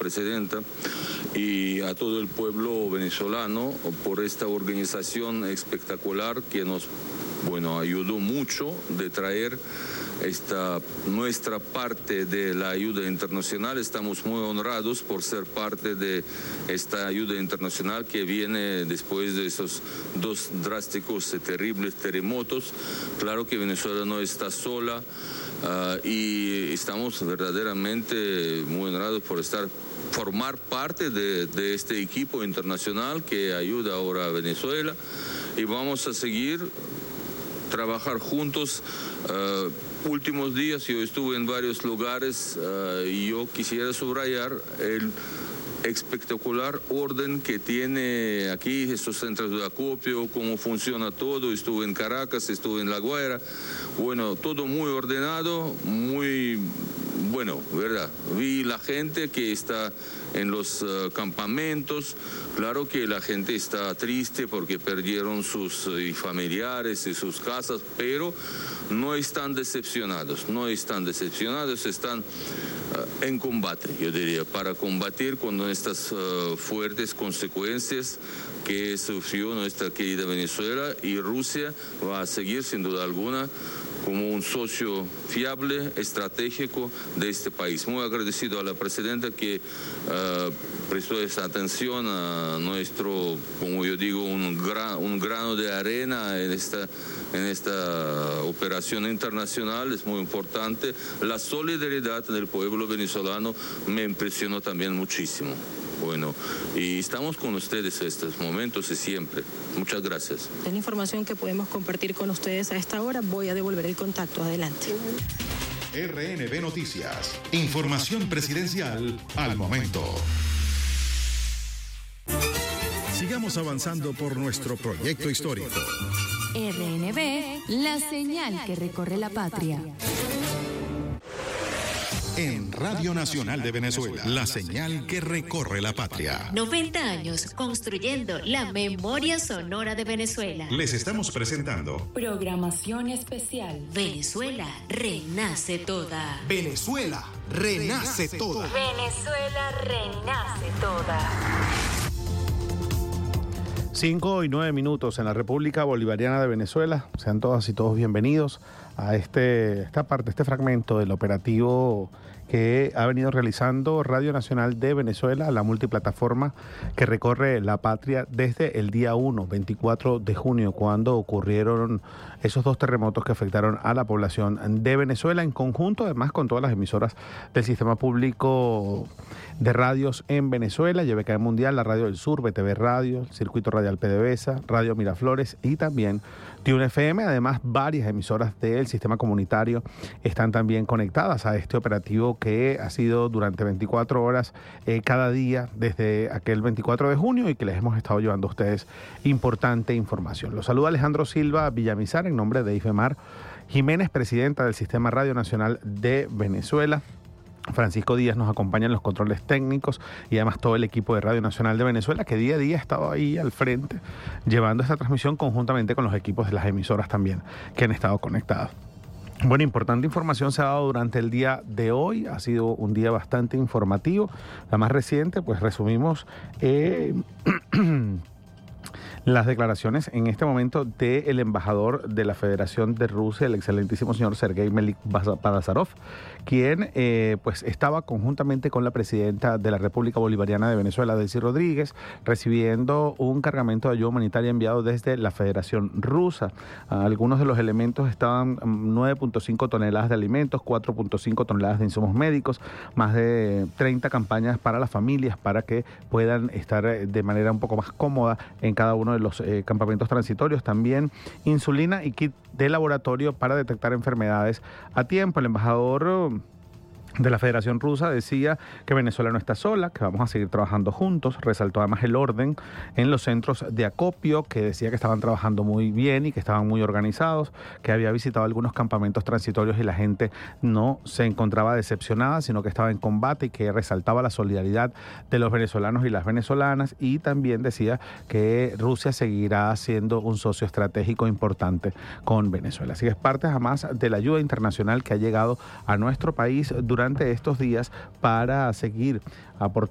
presidenta y a todo el pueblo venezolano por esta organización espectacular que nos ayudó mucho de traer nuestra parte de la ayuda internacional. Estamos muy honrados por ser parte de esta ayuda internacional que viene después de esos dos drásticos y terribles terremotos. Claro que Venezuela no está sola y estamos verdaderamente muy honrados por formar parte de este equipo internacional que ayuda ahora a Venezuela, y vamos a seguir trabajar juntos. Últimos días yo estuve en varios lugares y yo quisiera subrayar el espectacular orden que tiene aquí estos centros de acopio, cómo funciona todo. Estuve en Caracas, estuve en La Guaira, todo muy ordenado, muy bueno, ¿verdad? Vi la gente que está en los campamentos. Claro que la gente está triste porque perdieron sus familiares y sus casas, pero no están decepcionados, están en combate, yo diría, para combatir con estas fuertes consecuencias que sufrió nuestra querida Venezuela, y Rusia va a seguir sin duda alguna como un socio fiable, estratégico de este país. Muy agradecido a la presidenta que prestó esa atención a nuestro, como yo digo, un grano de arena en esta operación internacional. Es muy importante. La solidaridad del pueblo venezolano me impresionó también muchísimo. Y estamos con ustedes en estos momentos y siempre. Muchas gracias. Es la información que podemos compartir con ustedes a esta hora. Voy a devolver el contacto. Adelante. RNB Noticias. Información presidencial al momento. Sigamos avanzando por nuestro proyecto histórico. RNB, la señal que recorre la patria. En Radio Nacional de Venezuela, la señal que recorre la patria. 90 años construyendo la memoria sonora de Venezuela. Les estamos presentando programación especial. Venezuela renace toda. Venezuela renace toda. Venezuela renace toda. 5:09 en la República Bolivariana de Venezuela. Sean todas y todos bienvenidos a este fragmento del operativo que ha venido realizando Radio Nacional de Venezuela, la multiplataforma que recorre la patria desde el día 24 de junio, cuando ocurrieron esos dos terremotos que afectaron a la población de Venezuela, en conjunto además con todas las emisoras del sistema público de radios en Venezuela, YBK Mundial, la Radio del Sur, BTV Radio, el Circuito Radial PDVSA, Radio Miraflores y también Tune FM. Además, varias emisoras del sistema comunitario están también conectadas a este operativo que ha sido durante 24 horas cada día desde aquel 24 de junio y que les hemos estado llevando a ustedes importante información. Los saluda Alejandro Silva Villamizar en nombre de Ifemar Jiménez, presidenta del Sistema Radio Nacional de Venezuela. Francisco Díaz nos acompaña en los controles técnicos y además todo el equipo de Radio Nacional de Venezuela, que día a día ha estado ahí al frente llevando esta transmisión conjuntamente con los equipos de las emisoras también que han estado conectados. Bueno, importante información se ha dado durante el día de hoy. Ha sido un día bastante informativo. La más reciente, pues resumimos las declaraciones en este momento del embajador de la Federación de Rusia, el excelentísimo señor Sergei Melik-Badazarov, quien pues estaba conjuntamente con la presidenta de la República Bolivariana de Venezuela, Delcy Rodríguez, recibiendo un cargamento de ayuda humanitaria enviado desde la Federación Rusa. Algunos de los elementos estaban 9.5 toneladas de alimentos, 4.5 toneladas de insumos médicos, más de 30 campañas para las familias para que puedan estar de manera un poco más cómoda en cada uno de los campamentos transitorios. También insulina y kit de laboratorio para detectar enfermedades a tiempo. El embajador de la Federación Rusa decía que Venezuela no está sola, que vamos a seguir trabajando juntos. Resaltó además el orden en los centros de acopio, que decía que estaban trabajando muy bien y que estaban muy organizados, que había visitado algunos campamentos transitorios y la gente no se encontraba decepcionada, sino que estaba en combate, y que resaltaba la solidaridad de los venezolanos y las venezolanas, y también decía que Rusia seguirá siendo un socio estratégico importante con Venezuela. Así que es parte además de la ayuda internacional que ha llegado a nuestro país durante estos días para seguir aportando